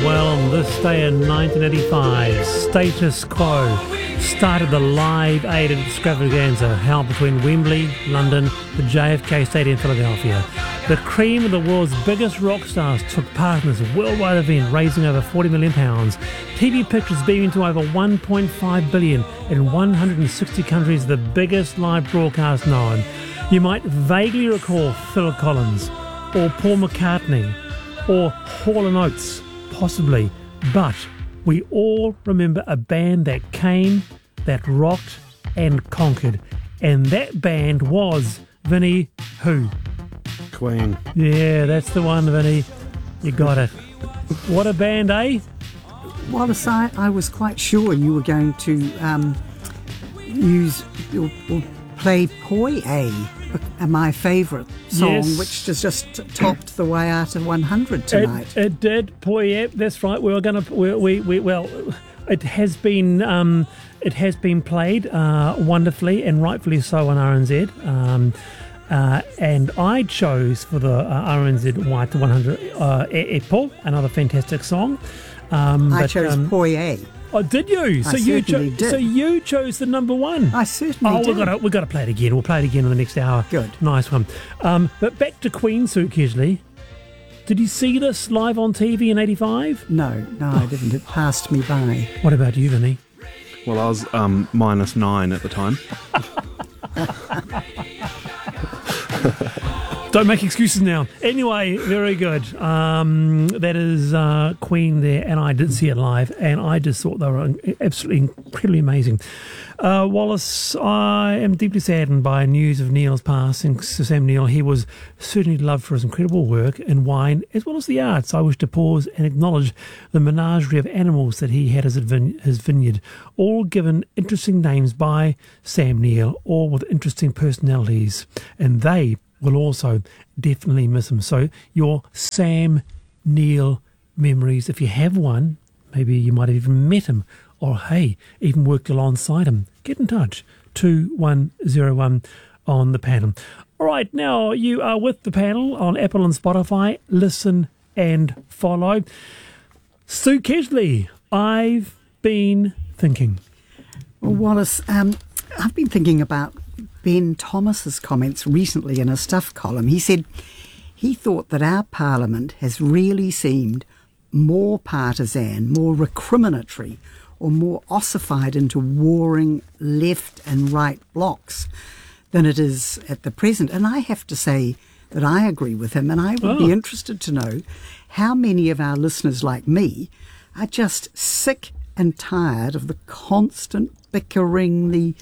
Well, on this day in 1985, Status Quo started the Live Aid extravaganza held between Wembley, London, the JFK Stadium, Philadelphia. The cream of the world's biggest rock stars took part in this worldwide event, raising over £40 million. TV pictures beaming to over 1.5 billion in 160 countries, the biggest live broadcast known. You might vaguely recall Phil Collins or Paul McCartney or Hall & Oates, possibly, but we all remember a band that came, that rocked and conquered, and that band was, Vinny, who? Queen. Yeah, that's the one, Vinny. You got it. What a band, eh? Wallace, I was quite sure you were going to use or play Poi A, my favourite song, Yes. which has just topped the way out of 100 tonight. It did, Poi. That's right. We were going to. Well, it has been. It has been played wonderfully and rightfully so on RNZ. And I chose for the RNZ White 100 Epo, another fantastic song. I chose Poi A. Oh, did you? I certainly did. So you chose the number one. I certainly did. We've got to play it again. We'll play it again in the next hour. Good. Nice one. But back to Queen, Sue Kesley. Did you see this live on TV in 85? No, I didn't. It passed me by. What about you, Vinny? Well, I was -9 at the time. Don't make excuses now. Anyway, very good. That is Queen there, and I did see it live, and I just thought they were absolutely incredibly amazing. Wallace, I am deeply saddened by news of Neil's passing. Sir Sam Neill, he was certainly loved for his incredible work in wine as well as the arts. I wish to pause and acknowledge the menagerie of animals that he had as his vineyard, all given interesting names by Sam Neill, all with interesting personalities, and they will also definitely miss him. So your Sam Neill memories, if you have one, maybe you might have even met him, or hey, even worked alongside him, get in touch. 2101 on the panel. All right, now you are with the panel on Apple and Spotify. Listen and follow. Sue Kesley, I've been thinking. Well, Wallace, I've been thinking about Ben Thomas's comments recently in a Stuff column. He said he thought that our Parliament has really seemed more partisan, more recriminatory, or more ossified into warring left and right blocs than it is at the present. And I have to say that I agree with him, and I would be interested to know how many of our listeners like me are just sick and tired of the constant bickering, the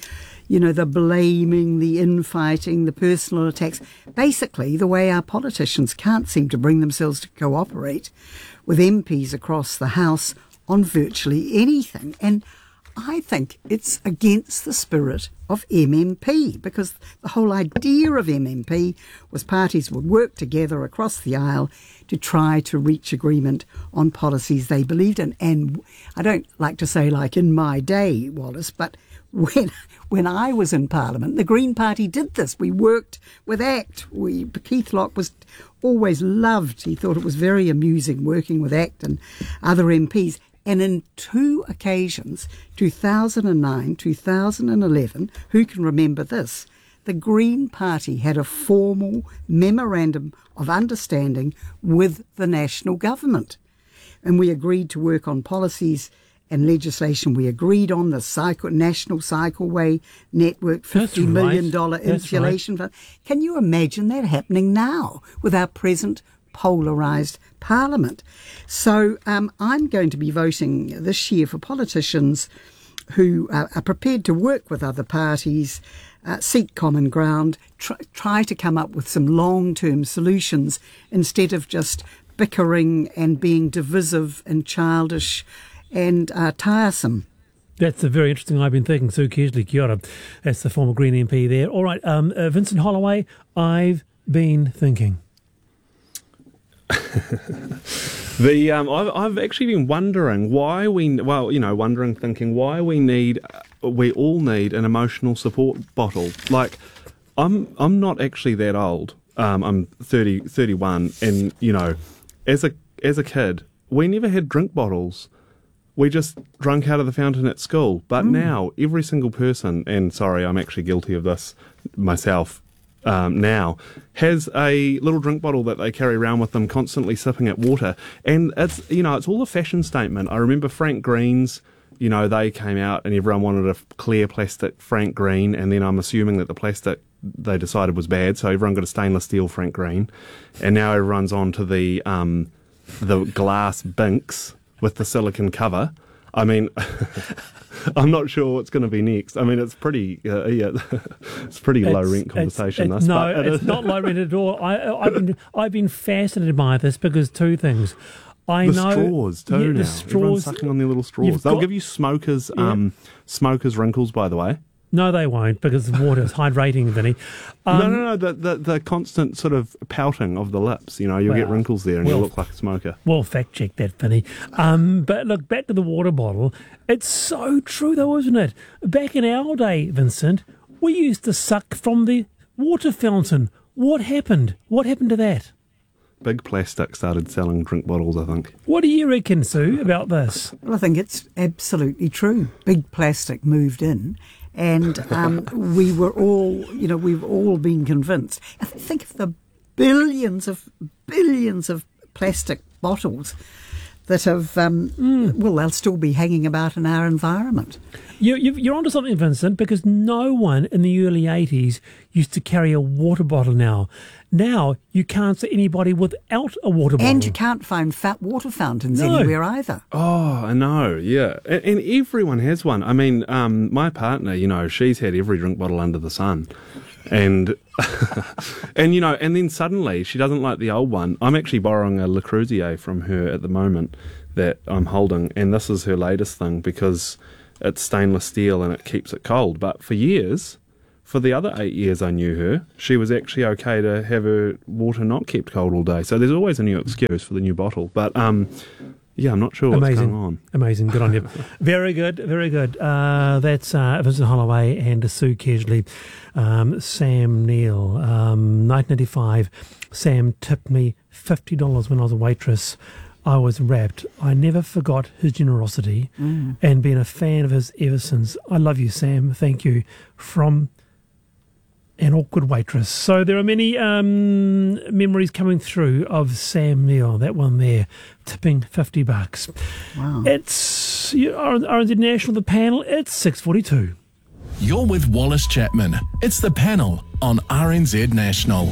blaming, the infighting, the personal attacks. Basically, the way our politicians can't seem to bring themselves to cooperate with MPs across the House on virtually anything. And I think it's against the spirit of MMP, because the whole idea of MMP was parties would work together across the aisle to try to reach agreement on policies they believed in. And I don't like to say like in my day, Wallace, but when I was in Parliament, the Green Party did this. We worked with ACT. Keith Locke was always loved. He thought it was very amusing working with ACT and other MPs. And in two occasions, 2009, 2011, who can remember this? The Green Party had a formal memorandum of understanding with the national government. And we agreed to work on policies and legislation. We agreed on the National Cycleway Network, $50 million insulation fund. Can you imagine that happening now with our present polarised Parliament? So I'm going to be voting this year for politicians who are prepared to work with other parties, seek common ground, try to come up with some long-term solutions instead of just bickering and being divisive and childish and tiresome. That's a very interesting. I've been thinking. Sue Kesley, kia ora. That's the former Green MP there. All right, Vincent Holloway, I've been thinking. I've actually been wondering why we all need an emotional support bottle. Like, I'm not actually that old. I'm 31, and as a kid, we never had drink bottles. We just drank out of the fountain at school. But now, every single person, and sorry, I'm actually guilty of this myself now, has a little drink bottle that they carry around with them, constantly sipping at water. And it's all a fashion statement. I remember Frank Green's, they came out and everyone wanted a clear plastic Frank Green, and then I'm assuming that the plastic they decided was bad, so everyone got a stainless steel Frank Green. And now everyone's on to the glass Binks with the silicone cover. I mean, I'm not sure what's going to be next. I mean, it's pretty, it's pretty low rent conversation. It's not low rent at all. I've been fascinated by this because two things. Straws too. Yeah, now everyone's sucking on their little straws. They'll give you smokers wrinkles, by the way. No, they won't, because the water is hydrating, Vinny. No. The constant sort of pouting of the lips. You'll get wrinkles there and you'll look like a smoker. Well, fact check that, Vinny. But look, back to the water bottle. It's so true, though, isn't it? Back in our day, Vincent, we used to suck from the water fountain. What happened? What happened to that? Big Plastic started selling drink bottles, I think. What do you reckon, Sue, about this? Well, I think it's absolutely true. Big Plastic moved in. And we were all, we've all been convinced. Think of the billions of plastic bottles that have, they'll still be hanging about in our environment. You're onto something, Vincent, because no one in the early 80s used to carry a water bottle now. Now you can't see anybody without a water bottle. And you can't find water fountains anywhere either. Oh, I know, yeah. And everyone has one. I mean, my partner, she's had every drink bottle under the sun. And, and then suddenly she doesn't like the old one. I'm actually borrowing a Le Creuset from her at the moment that I'm holding. And this is her latest thing because it's stainless steel and it keeps it cold. But for the other 8 years I knew her, she was actually okay to have her water not kept cold all day. So there's always a new excuse for the new bottle. But, I'm not sure what's going on. Amazing. Good on you. Very good. Very good. That's Vincent Holloway and Sue Kesley. Sam Neill, 1985. Sam tipped me $50 when I was a waitress. I was rapt. I never forgot his generosity and been a fan of his ever since. I love you, Sam. Thank you. From an awkward waitress. So there are many memories coming through of Sam Neill, that one there, tipping $50. Wow. It's RNZ National, the panel, it's 6:42. You're with Wallace Chapman. It's the panel on RNZ National.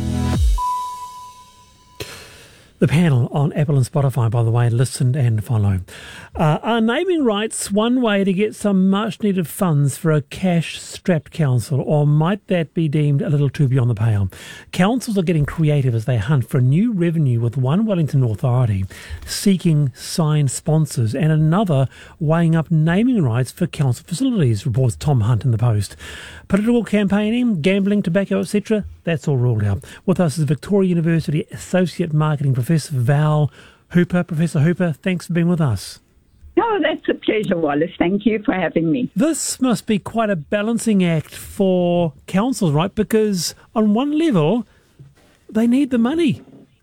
The panel on Apple and Spotify, by the way, listen and follow. Are naming rights one way to get some much-needed funds for a cash-strapped council, or might that be deemed a little too beyond the pale? Councils are getting creative as they hunt for new revenue, with one Wellington authority seeking signed sponsors and another weighing up naming rights for council facilities, reports Tom Hunt in the Post. Political campaigning, gambling, tobacco, etc., that's all ruled out. With us is Victoria University Associate Marketing Professor Val Hooper. Professor Hooper, thanks for being with us. Oh, that's a pleasure, Wallace. Thank you for having me. This must be quite a balancing act for councils, right? Because on one level, they need the money.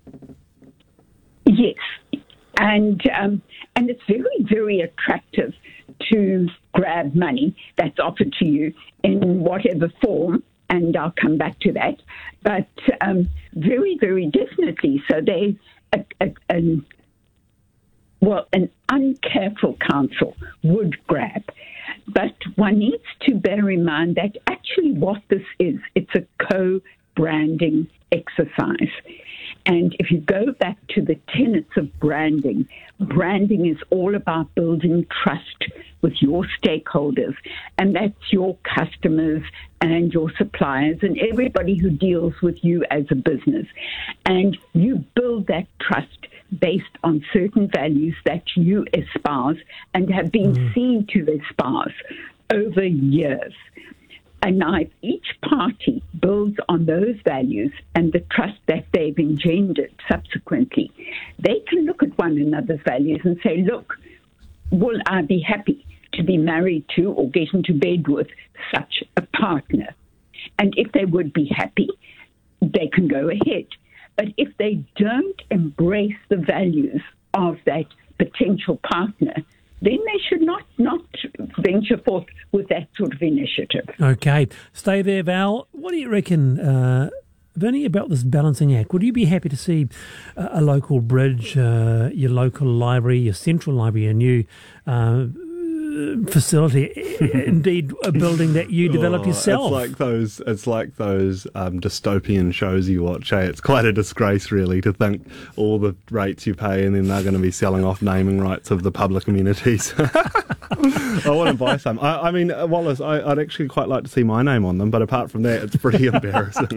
Yes, and it's very, very attractive to grab money that's offered to you in whatever form, and I'll come back to that. But very, very definitely. So there's an uncareful council would grab. But one needs to bear in mind that actually what this is, it's a co-branding exercise. And if you go back to the tenets of branding, branding is all about building trust with your stakeholders, and that's your customers and your suppliers and everybody who deals with you as a business. And you build that trust based on certain values that you espouse and have been seen to espouse over years. And now if each party builds on those values and the trust that they've engendered subsequently, they can look at one another's values and say, look, will I be happy to be married to or get into bed with such a partner? And if they would be happy, they can go ahead. But if they don't embrace the values of that potential partner, then they should not venture forth with that sort of initiative. Okay. Stay there, Val. What do you reckon, Vinny, about this balancing act? Would you be happy to see a local bridge, your local library, your central library, a new facility, indeed a building that you develop yourself? It's like those dystopian shows you watch. It's quite a disgrace, really, to think all the rates you pay and then they're going to be selling off naming rights of the public amenities. I want to buy some. I mean, Wallace, I'd actually quite like to see my name on them, but apart from that, it's pretty embarrassing.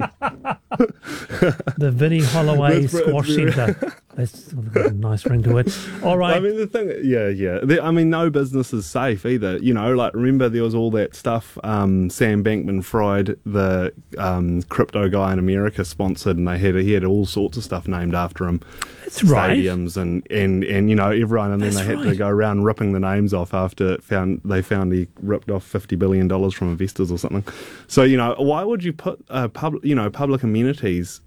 The Vinnie Holloway Squash Centre. That's got a nice ring to it. All right. I mean, the thing, I mean, no business is safe either. You know, like, remember there was all that stuff Sam Bankman-Fried, the crypto guy in America, sponsored, and he had all sorts of stuff named after him. That's right. Stadiums and you know, everyone, and then they had to go around ripping the names off after they found he ripped off $50 billion from investors or something. So, you know, why would you put public amenities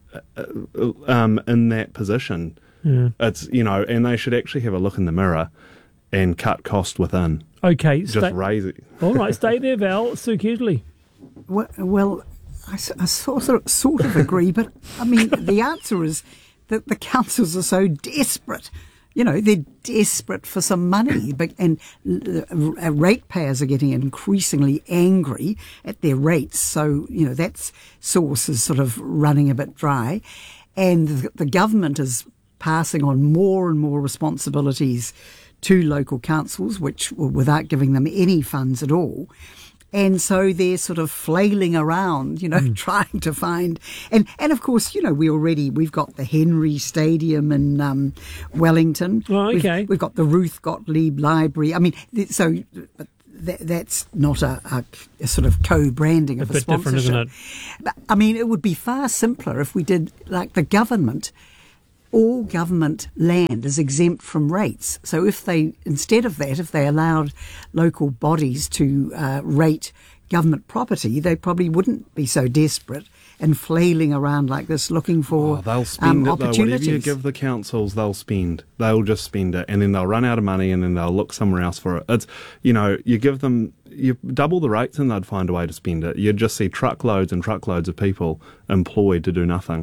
in that position? Yeah. It's, you know, and they should actually have a look in the mirror and cut cost within. Okay. Just raise it. All right, stay there, Val. Sue Kesley. Well, I sort of agree, but I mean, the answer is that the councils are so desperate. You know, they're desperate for some money, and ratepayers are getting increasingly angry at their rates. So, you know, that source is sort of running a bit dry. And the government is passing on more and more responsibilities to local councils, without giving them any funds at all. And so they're sort of flailing around, you know, trying to find, and of course, you know, we've got the Henry Stadium in Wellington. Oh, okay. We've got the Ruth Gottlieb Library. I mean, so that's not a sort of co-branding of a sponsorship. Different, isn't it? But, I mean, it would be far simpler if we did like the government. All government land is exempt from rates. So if they allowed local bodies to rate government property, they probably wouldn't be so desperate and flailing around like this looking for they'll spend it, opportunities. Though. Whatever you give the councils, they'll just spend it, and then they'll run out of money, and then they'll look somewhere else for it. It's, you know, you double the rates and they'd find a way to spend it. You'd just see truckloads and truckloads of people employed to do nothing.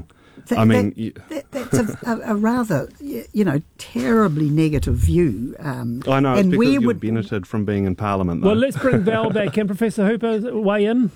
That's a rather, you know, terribly negative view. I know, it's because you benefited from being in Parliament, though. Well, let's bring Val back. Can Professor Hooper weigh in?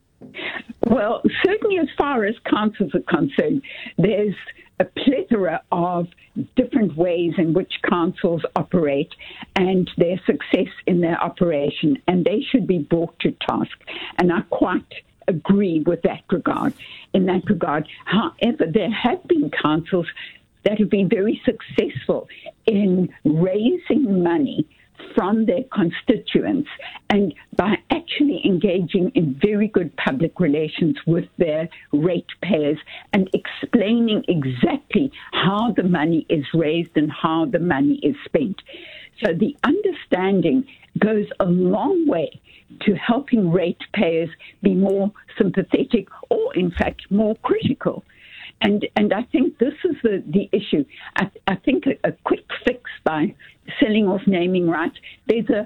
Well, certainly as far as councils are concerned, there's a plethora of different ways in which councils operate and their success in their operation, and they should be brought to task. And I quite agree with that regard. In that regard, however, there have been councils that have been very successful in raising money from their constituents and by actually engaging in very good public relations with their ratepayers and explaining exactly how the money is raised and how the money is spent. So the understanding goes a long way to helping ratepayers be more sympathetic or, in fact, more critical. And I think this is the issue. I think a quick fix by selling off naming rights, there are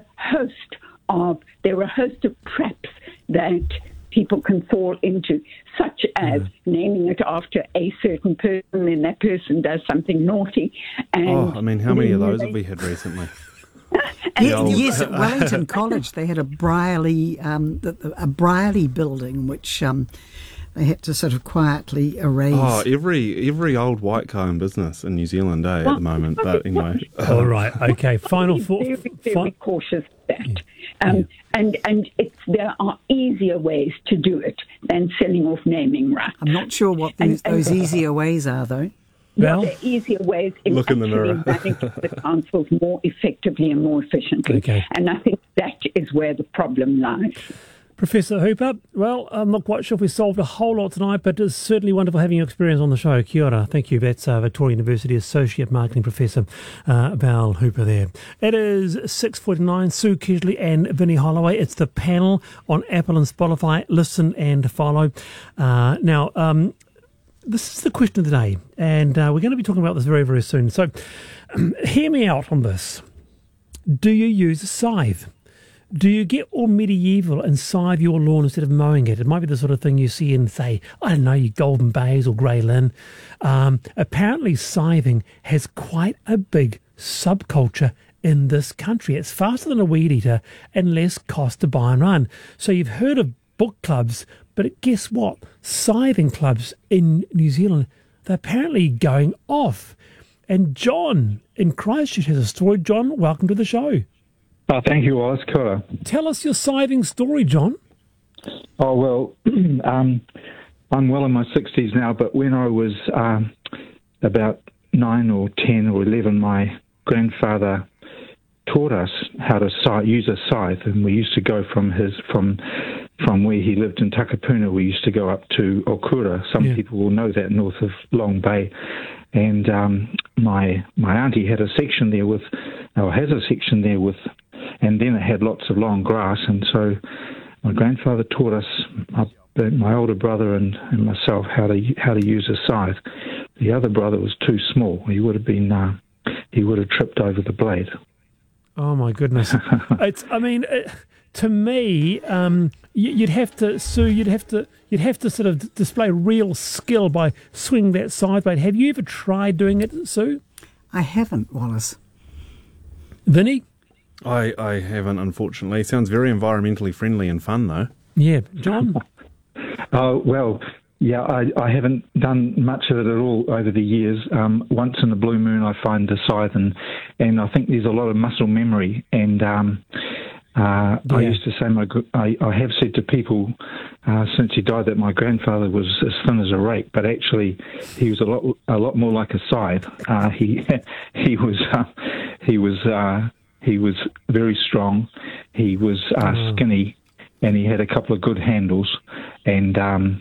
a host of traps that people can fall into, such as naming it after a certain person, and that person does something naughty. And I mean, how many of those have we had recently? Yes, at Wellington College they had a Brierley building which they had to sort of quietly erase. Oh, every old white guy in business in New Zealand, at the moment. But anyway. All right, okay. Final thought. Very cautious of that. And there are easier ways to do it than selling off naming rights. I'm not sure what those easier ways are, though. Well, there are easier ways in look in the mirror. managing the councils more effectively and more efficiently. Okay. And I think that is where the problem lies. Professor Hooper, well, I'm not quite sure if we solved a whole lot tonight, but it's certainly wonderful having your experience on the show. Kia ora. Thank you. That's Victoria University Associate Marketing Professor Val Hooper there. It is 6:49. Sue Kesley and Vinnie Holloway. It's the panel on Apple and Spotify. Listen and follow. Now, this is the question of the day, and we're going to be talking about this very, very soon. So hear me out on this. Do you use a scythe? Do you get all medieval and scythe your lawn instead of mowing it? It might be the sort of thing you see in, say, I don't know, your Golden Bays or Grey Lynn. Apparently scything has quite a big subculture in this country. It's faster than a weed eater and less cost to buy and run. So you've heard of book clubs, but guess what? Scything clubs in New Zealand, they're apparently going off. And John in Christchurch has a story. John, welcome to the show. Oh, thank you, Wallace. Kia ora. Tell us your scything story, John. Oh, well, I'm well in my 60s now, but when I was about 9 or 10 or 11, my grandfather taught us how to use a scythe, and we used to go from where he lived in Takapuna, we used to go up to Okura. Some people will know that, north of Long Bay. And my auntie had a section there has a section there with, and then it had lots of long grass. And so my grandfather taught us, my older brother and myself, how to use a scythe. The other brother was too small. He would have tripped over the blade. Oh my goodness! To me, you'd have to sort of display real skill by swinging that scythe blade. Have you ever tried doing it, Sue? I haven't, Wallace. Vinny? I haven't, unfortunately. It sounds very environmentally friendly and fun, though. Yeah, John? Well, yeah, I haven't done much of it at all over the years. Once in a blue moon, I find the scythe, and I think there's a lot of muscle memory. And I used to say, I have said to people since he died that my grandfather was as thin as a rake, but actually he was a lot more like a scythe. He was very strong. He was skinny, and he had a couple of good handles. And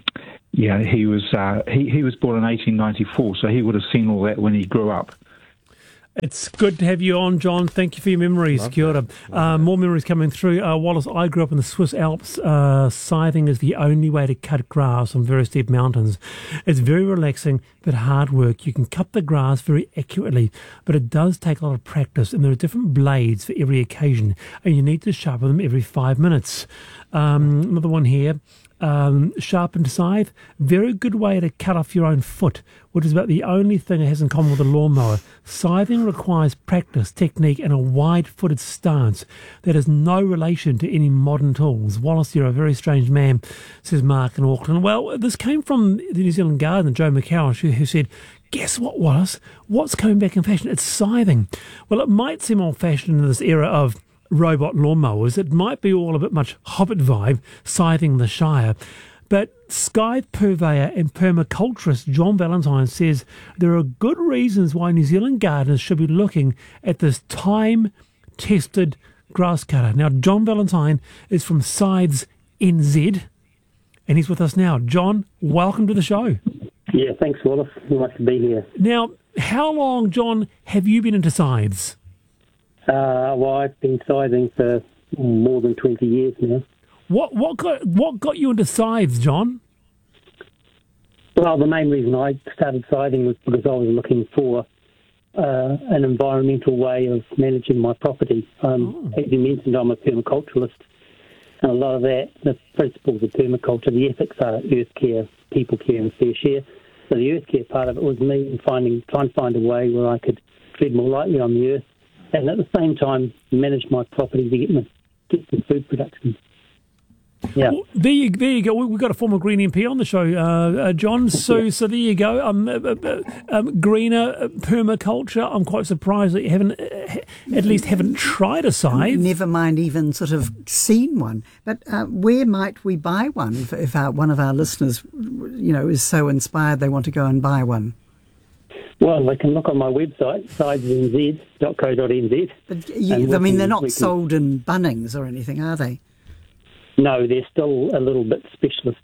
he was born in 1894, so he would have seen all that when he grew up. It's good to have you on, John. Thank you for your memories. Kia ora. More memories coming through. Wallace, I grew up in the Swiss Alps. Scything is the only way to cut grass on very steep mountains. It's very relaxing, but hard work. You can cut the grass very accurately, but it does take a lot of practice, and there are different blades for every occasion, and you need to sharpen them every 5 minutes. Another one here. Sharpened scythe, very good way to cut off your own foot, which is about the only thing it has in common with a lawnmower. Scything requires practice, technique, and a wide-footed stance that has no relation to any modern tools. Wallace, you're a very strange man, says Mark in Auckland. Well, this came from the New Zealand Gardener, Joe McCarroll, who said, guess what, Wallace? What's coming back in fashion? It's scything. Well, it might seem old-fashioned in this era of robot lawnmowers. It might be all a bit much Hobbit vibe, scything the Shire. But scythe purveyor and permaculturist John Valentine says there are good reasons why New Zealand gardeners should be looking at this time-tested grass cutter. Now, John Valentine is from Scythes NZ, and he's with us now. John, welcome to the show. Yeah, thanks, Wallace. Nice to be here. Now, how long, John, have you been into scythes? Well, I've been scything for more than 20 years now. What got you into scythes, John? Well, the main reason I started scything was because I was looking for an environmental way of managing my property. As you mentioned, I'm a permaculturalist, and a lot of that, the principles of permaculture, the ethics are earth care, people care, and fair share. So the earth care part of it was me trying to find a way where I could tread more lightly on the earth, and at the same time manage my property to get some food production. Yeah. Well, there you go. We've got a former Green MP on the show, John. So there you go. Greener permaculture. I'm quite surprised that you haven't tried a scythe. Never mind even sort of seen one. But where might we buy one if one of our listeners, is so inspired they want to go and buy one? Well, they can look on my website, scythesnz.co.nz. But they're not sold in Bunnings or anything, are they? No, they're still a little bit specialist,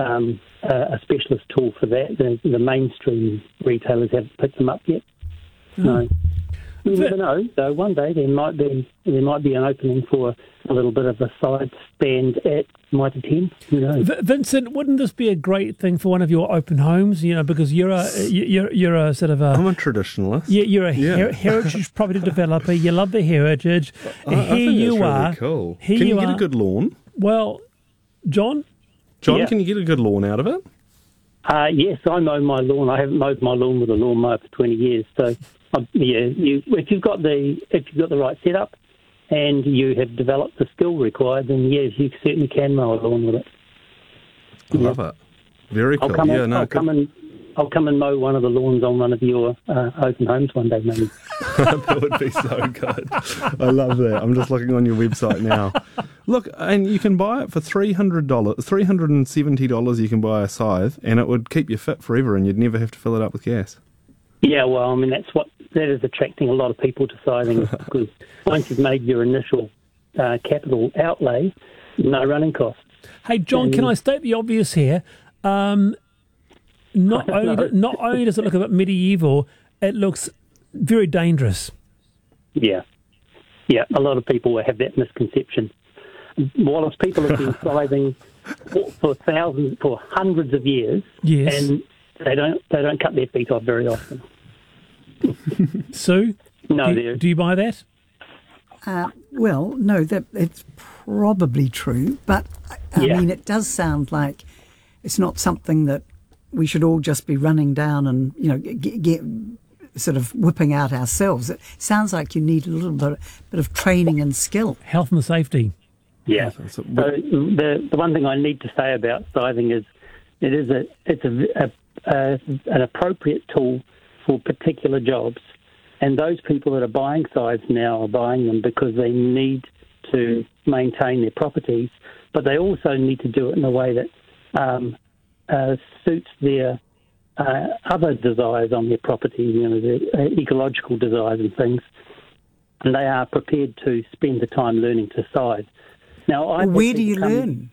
a specialist tool for that. The mainstream retailers haven't picked them up yet. No. You never know. So one day there might be an opening for a little bit of a side stand at Mitre 10. Who knows? Vincent, wouldn't this be a great thing for one of your open homes? You know, because you're a sort of a... I'm a traditionalist. Yeah, you're a heritage property developer. You love the heritage. I think it's really cool. Can you get a good lawn? Well, John, Yeah. Can you get a good lawn out of it? Yes, I mow my lawn. I haven't mowed my lawn with a lawnmower for 20 years. So, if you've got the right setup and you have developed the skill required, then yes, you certainly can mow a lawn with it. I love it. Very cool. I'll come and mow one of the lawns on one of your open homes one day, maybe. That would be so good. I love that. I'm just looking on your website now. Look, and you can buy it for $370. You can buy a scythe, and it would keep you fit forever, and you'd never have to fill it up with gas. Yeah, well, I mean, that is attracting a lot of people to scything, because once you've made your initial capital outlay, no running costs. Hey, John, can I state the obvious here? Not only does it look a bit medieval, it looks very dangerous. Yeah, a lot of people have that misconception. Wallace, people have been scything for hundreds of years, Yes. and they don't cut their feet off very often. Sue, No, do you buy that? Well, no, it's probably true, but I mean, it does sound like it's not something that we should all just be running down and get sort of whipping out ourselves. It sounds like you need a little bit of training and skill. Health and safety. Yeah. So the one thing I need to say about scything is it's an appropriate tool for particular jobs, and those people that are buying scythes now are buying them because they need to maintain their properties, but they also need to do it in a way that suits their other desires on their property, their ecological desires and things, and they are prepared to spend the time learning to scythe. Now, where do you learn?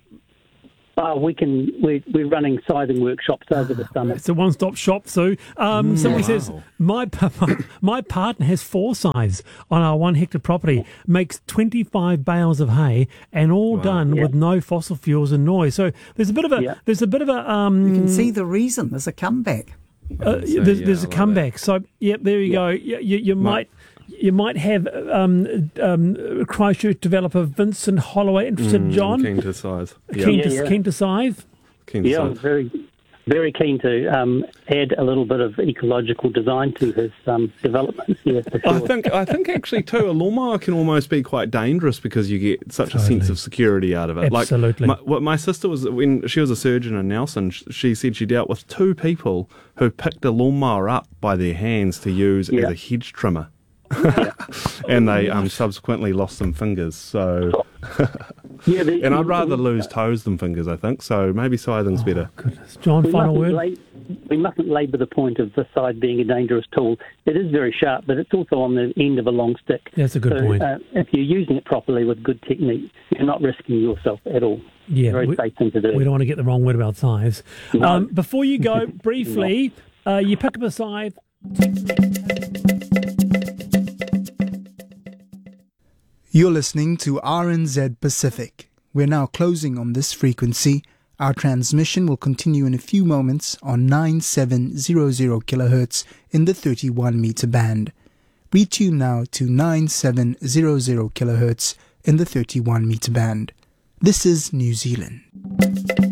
We're running scything workshops over the summer. It's a one-stop shop, Sue. Somebody says, my partner has 4 scythes on our 1 hectare property, makes 25 bales of hay, and all done with no fossil fuels and noise. So there's a bit of a you can see the reason. There's a comeback. There's a comeback. So there you go. You might have Christchurch developer Vincent Holloway interested. John, keen to scythe. Keen to scythe. I'm very, very keen to add a little bit of ecological design to his developments. Yeah, for sure. I think actually too, a lawnmower can almost be quite dangerous because you get such a sense of security out of it. Absolutely. Like my sister was, when she was a surgeon in Nelson, she said she dealt with 2 people who picked a lawnmower up by their hands to use as a hedge trimmer. And they subsequently lost some fingers. So, and I'd rather lose toes than fingers, I think. So maybe scything's better. Goodness, John, final word. We mustn't labour the point of the scythe being a dangerous tool. It is very sharp, but it's also on the end of a long stick. That's a good point. If you're using it properly with good technique, you're not risking yourself at all. Yeah, very safe thing to do. We don't want to get the wrong word about scythes. No. Before you go, briefly, you pick up a scythe. You're listening to RNZ Pacific. We're now closing on this frequency. Our transmission will continue in a few moments on 9700 kHz in the 31 meter band. Retune now to 9700 kHz in the 31 meter band. This is New Zealand.